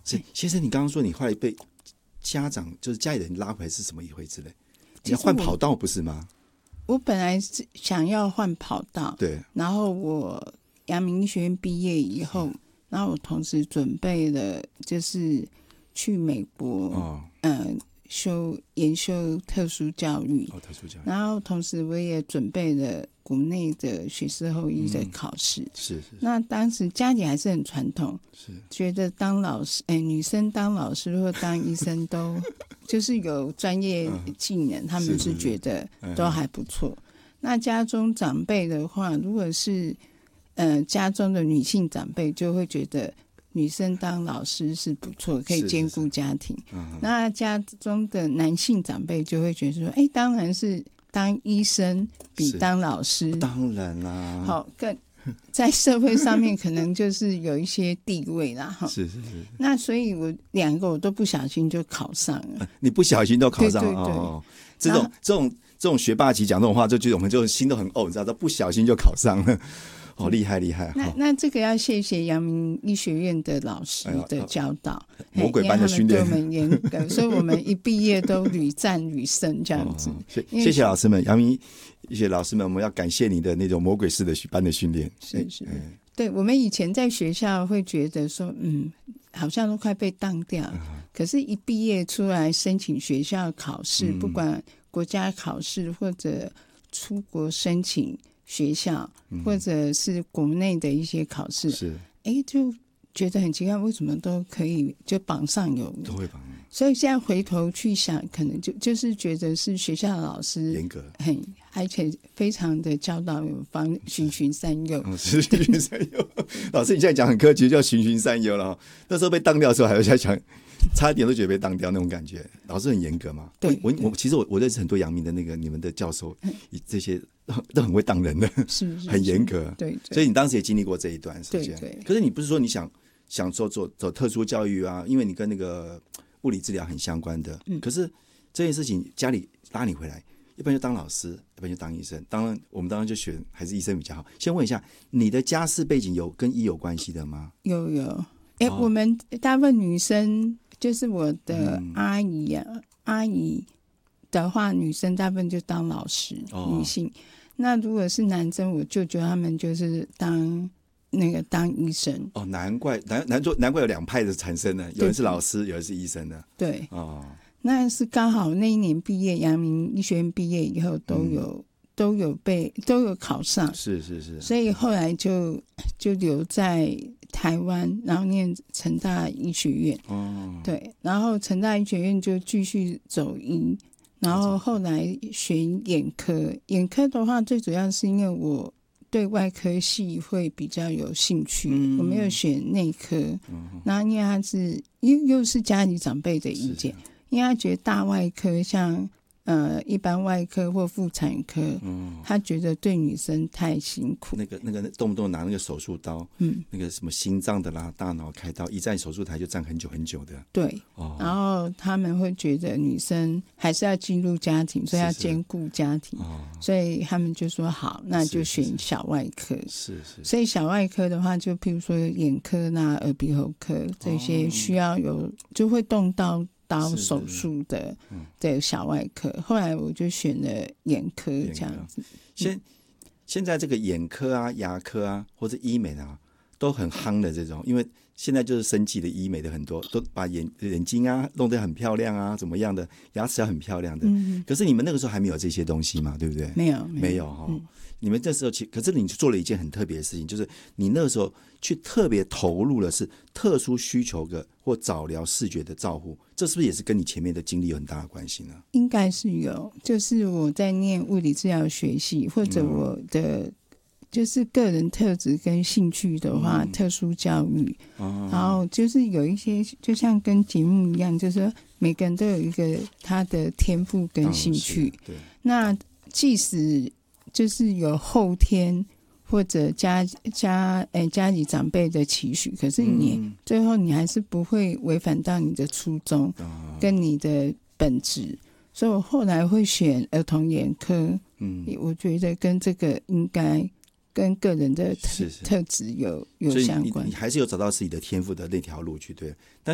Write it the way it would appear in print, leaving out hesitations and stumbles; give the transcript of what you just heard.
是先生，你刚刚说你后来被家长就是家里人拉回来是什么一回事嘞？你要换跑道不是吗？ 我本来是想要换跑道， 对， 然后我阳明医学院毕业以后，然后我同时准备了就是去美国，研修特殊教育， 特殊教育， 然后同时我也准备了国内的学士后医的考试， 是。 那当时家里还是很传统， 是觉得当老师，女生当老师或当医生都就是有专业技能，他们是觉得都还不错。那家中长辈的话，如果是家中的女性长辈，就会觉得女生当老师是不错，可以兼顾家庭。那家中的男性长辈就会觉得说，当然是当医生比当老师， 当然啦， 好更在社会上面可能就是有一些地位啦。 是。 那所以我两个我都不小心就考上了。 你不小心都考上了， 对哦，这种学霸级讲这种话，就觉得我们就心都很你知道，不小心就考上了。好厉害！ 那这个要谢谢阳明医学院的老师的教导， 魔鬼般的训练， 对我们严格，所以我们一毕业都屡战屡胜这样子。 谢谢老师们，阳明医学老师们，我们要感谢你的那种魔鬼式的般的训练。 是，对，我们以前在学校会觉得说，好像都快被当掉，可是一毕业出来申请学校考试，不管国家考试或者出国申请学校，或者是国内的一些考试，就觉得很奇怪，为什么都可以就榜上有名， 都会榜上。 所以现在回头去想，可能就是觉得是学校的老师严格， 而且非常的教导有方，循循善诱。 是循循善诱。老师，你现在讲很客气，叫循循善诱了。那时候被当掉的时候，还有在想，差一点都觉得被当掉那种感觉。老师很严格嘛？ 对， 其实我认识很多阳明的你们的教授，这些都很会当人的， 是很严格。 对， 所以你当时也经历过这一段时间。 对。 可是你不是说你想走特殊教育啊？因为你跟那个物理治疗很相关的。可是这件事情家里拉你回来，一般就当老师，一般就当医生。我们当然就选还是医生比较好。先问一下，你的家世背景有跟医有关系的吗？ 有。我们大部分女生，就是我的阿姨阿姨的话，女生大部分就当老师，女性。那如果是男生，我舅舅他们就是当医生。 难怪有两派的产生呢，有人是老师，有人是医生的。 对，那是刚好那一年毕业，阳明医学院毕业以后都有考上， 是， 所以后来就留在台湾，然后念成大医学院。对，然后成大医学院就继续走医，然后后来选眼科。眼科的话，最主要是因为我对外科系会比较有兴趣，我没有选内科。然后因为他是又是家里长辈的意见，因为他觉得大外科像一般外科或妇产科，他觉得对女生太辛苦。 那个动不动拿那个手术刀，那个什么心脏的啦、大脑开刀，一站手术台就站很久很久的。 对，然后他们会觉得女生还是要进入家庭，所以要兼顾家庭，所以他们就说好，那就选小外科。 是， 所以小外科的话，就譬如说眼科啦、耳鼻喉科这些需要就会动到刀手术的小外科。后来我就选了眼科这样子。 现在这个眼科啊、牙科啊或者医美啊都很夯的这种，因为现在就是升级的医美的很多，都把眼睛啊弄得很漂亮啊，怎么样的，牙齿要很漂亮的。可是你们那个时候还没有这些东西嘛，对不对？ 没有你们这时候可是你做了一件很特别的事情，就是你那个时候去特别投入的是特殊需求的或早疗视觉的照护，这是不是也是跟你前面的经历有很大的关系呢？ 应该是有，就是我在念物理治疗学系，或者我的就是个人特质跟兴趣的话，特殊教育，然后就是有一些就像跟节目一样，就是说每个人都有一个他的天赋跟兴趣。 对， 那即使就是有后天或者家里长辈的期许，可是你最后你还是不会违反到你的初衷跟你的本质。所以我后来会选儿童眼科，我觉得跟这个应该跟个人的特质有相关， 所以你还是有找到自己的天赋的那条路去。对，但